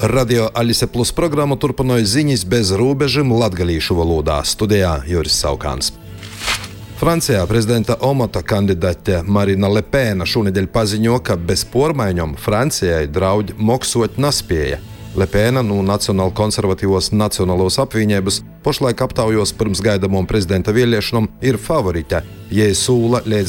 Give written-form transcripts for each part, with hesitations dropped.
Radio Alise Plus programmu turpināja ziņas bez robežām latgalīšu valodā. Studijā Juris Saukāns. Francijā prezidenta amata kandidāte Marina Le Pen šonedēļ paziņoja, ka bez pormaiņom Francijai draud maksot naspēja. Le Pen no Nacionālkonservatīvos Nacionālos apvienības pašlaik aptaujos pirms gaidamom prezidenta vēlēšanām ir favorite. Jai sūla līdz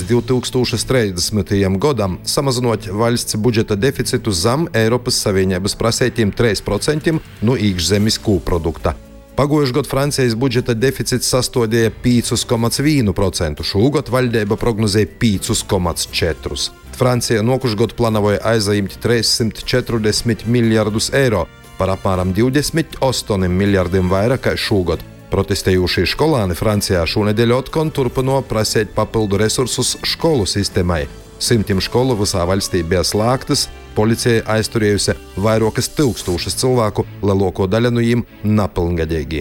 2030. gadam samazinot valsts budžeta deficitu zem Eiropas Savienības prasētiem 3% no iekšzemes koprodukta. Pagojuši gadu Francijas budžeta deficits sastādīja 5,1%, šogad valdība prognozēja 5,4%. Francija nokušu gadu plānoja aizaņemt 340 miljardus eiro, par apmēram 28 miljardiem vairāk kā šogad. Protestējušie skolāni Francijā šonedēļ atkal turpino prasīt papildu resursus skolu sistēmai. 100 skolu visā valstī bija slēgtas, policija aizturējusi vairākas tūkstošas cilvēku, lielāko daļu no viņiem nepilngadīgi.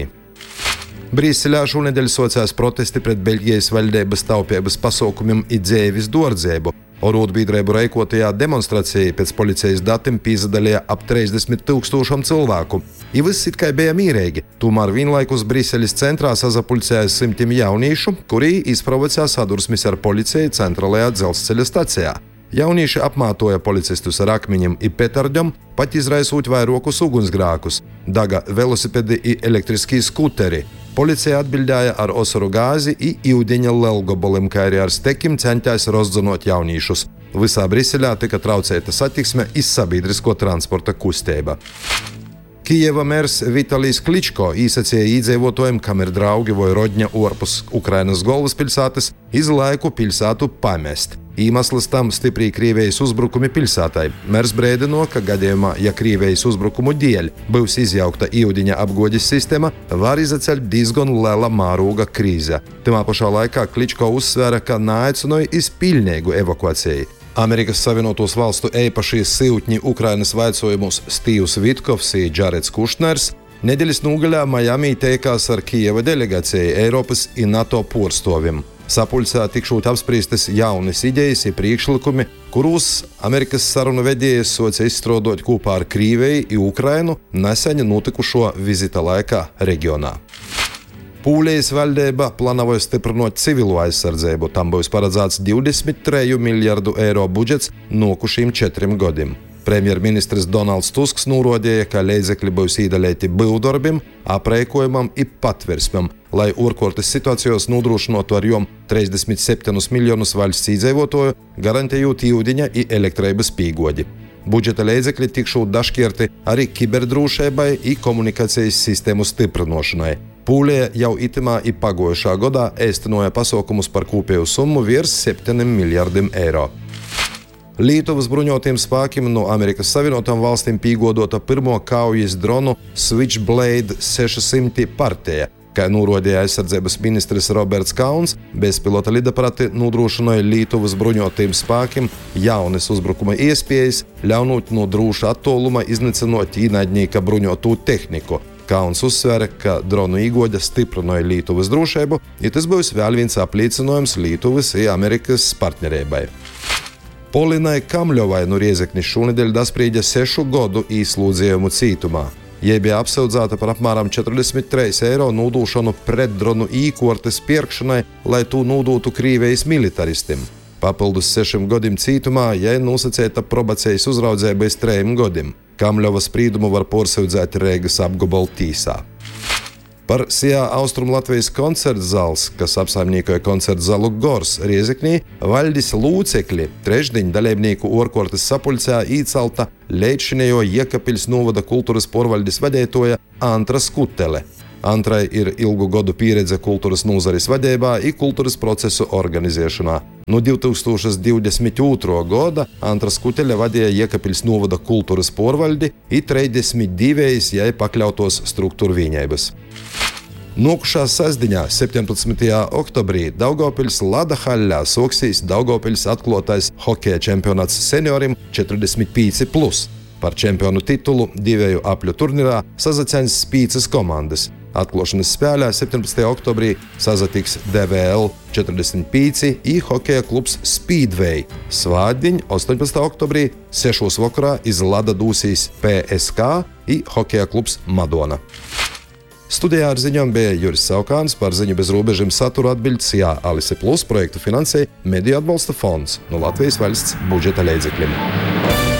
Brīselē šonedēļ sākās protesti pret Beļģijas valdības taupības pasākumiem un dzīves dārdzību. Arotbiedrību rīkotajā demonstrācijā pēc policijas datiem piedalījās ap 30 000 cilvēku. Viss it kā bija mierīgi, tomēr vienlaikus Brīseles centrā sazapulcēja 100 jauniešu, kuri izprovocēja sadursmes ar policiju centrālajā dzelzceļa stacijā. Jaunieši apmātoja policistus ar akmeņiem un petardiem, pat izraisot vairākus ugunsgrēkus, daga velosipedi un elektriskie skuteri. Policija atbildēja ar osaru gāzi un ūdeņa lelgabaliem, kā arī ar stekiem centās rozdzenot jauniešus. Visā Briselē tika traucēta satiksme un sabiedrisko transporta kustība. Kijeva mērs Vitalijs Kličko īsacīja iedzīvotājiem, kam ir draugi vai rodņa ārpus Ukrainas galvaspilsētas, iz laiku pilsētu pamest. Iemesls tam stiprī Krievijas uzbrukumi pilsētai. Mērs brēdino, ka gadījumā, ja Krievijas uzbrukumu dēļ būs izjaukta ūdeņa apgādes sistēma, var izceļt diezgan liela mēroga krīze. Timā pašā laikā Kličko uzsvēra, ka neaicināja iz pilnīgu evakuāciju. Amerikas Savienotos Valstu īpašie siltņi Ukrainas vaicojumus Stīvs Vitkovs un Džareds Kušners nedēļas nogalē Miami teikās ar Kijeva delegāciju Eiropas un NATO porstovim. Sapulcē tikšot apspriestas jaunas idejas un priekšlikumi, kurus Amerikas sarunu vedējs sāca izstrādāt kopā ar Krieviju un Ukrainu nesen notikušo vizita laikā reģionā. Polijas valdība plānoja stiprināt civilo aizsardzību. Tam būs paredzēts 23 miljardu eiro budžets nākošajiem 4 gadiem. Premjerministrs Donalds Tusks norādīja, ka līdzekļi būs iedalīti būvdarbiem, aprēķinājumam un patversmam, lai ārkārtas situācijos nodrošinātu ar jom 37 miljonus valsts iedzīvotāju, garantējot ūdeņa un elektrības piegādi. Budžeta līdzekļi tikšot dažkārti arī kiberdrošībai un komunikācijas sistēmu stiprināšanai. Polija jau itamā un pagojušā gadā īstenoja pasākumus par kopēju summu virs 7 miljardiem eiro. Lietuvas bruņotajiem spēkiem no Amerikas Savienotām valstīm piegādota pirmo kaujas dronu Switchblade 600 partija. Kā norādīja aizsardzības ministrs Roberts Kauns, bezpilota lidaparati nodrošināja Lietuvas bruņotajiem spēkiem jaunas uzbrukuma iespējas, ļaunot no droša attoluma iznīcinot ienaidnieka bruņoto tehniku. Kauns uzsvēra, ka dronu iegāde stiprināja Lietuvas drošību, un tas būs vēl viens apliecinājums Lietuvas un Amerikas partnerībai. Polinai Kamļovai no Riezeknis šonedēļ dasprīdja 6 gadu īslūdzījumu cītumā. Jai bija apsūdzēta par apmēram 43 eiro nodūšanu pretdronu īkortes pirkšanai, lai to nodotu Krievijas militaristiem. Papildus 6 gadiem cītumā jai nosacīta probācijas uzraudzība iz 3 gadiem. Kamļova sprīdumu var pārsūdzēt Rīgas apgabala tīsā. Par Sijā Austrum Latvijas koncertzāls, kas apsaimniekoja koncertzalu Gors Riezeknī, valdes lūcekļi trešdiņ dalībnieku ārkārtas sapulcē īcelta līdzšinējo Jēkabpils novada kultūras porvaldes vadētoja Antra Skutele. Antrai ir ilgu gadu pieredze kultūras nozares vadībā un kultūras procesu organizēšanā. No 2022. gada Antra Skutele vadīja Jēkabpils novada kultūras porvaldi un 32 jai pakļautos struktūru vienības. Nokušā sestdienā, 17. oktobrī, Daugavpils Lada haļā soksīs Daugavpils atklātais hokeja čempionāts seniorim 45+. Par čempionu titulu 2 apļu turnīrā sazacensīs 5 komandas. Atklāšanas spēlē 17. oktobrī sazatiks DVL 45 i hokeja klubs Speedway. Svātdiņ 18. oktobrī 6. vakarā iz lada dūsīs PSK i hokeja klubs Madona. Studijā ar ziņām bija Juris Saukāns, par ziņu bez robežiem satura atbiļds Alise Plus projektu finansēja Mediju atbalsta fonds no Latvijas valsts budžeta līdzekļiem.